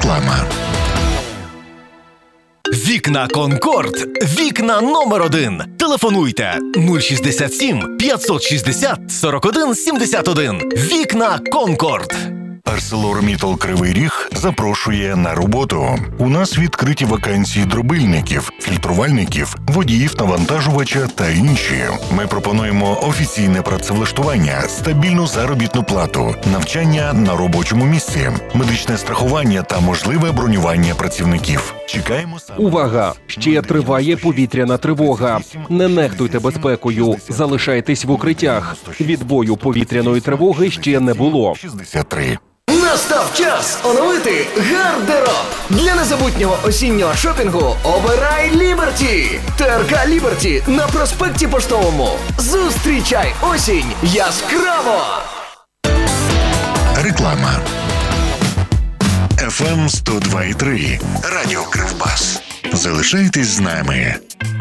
Реклама. Вікна Конкорд. Вікна номер 1. Телефонуйте 067 560 41 71. Вікна Конкорд. ArcelorMittal Кривий Ріг запрошує на роботу. У нас відкриті вакансії дробильників, фільтрувальників, водіїв навантажувача та інші. Ми пропонуємо офіційне працевлаштування, стабільну заробітну плату, навчання на робочому місці, медичне страхування та можливе бронювання працівників. Чекаємо саме. Увага! Ще триває повітряна тривога. Не нехтуйте безпекою. Залишайтесь в укриттях. Відбою повітряної тривоги ще не було. 63. Настав час оновити гардероб. Для незабутнього осіннього шопінгу обирай Ліберті. ТРК Ліберті на проспекті Поштовому. Зустрічай осінь яскраво! Реклама. FM 102.3. Радіо Кривбас. Залишайтесь з нами.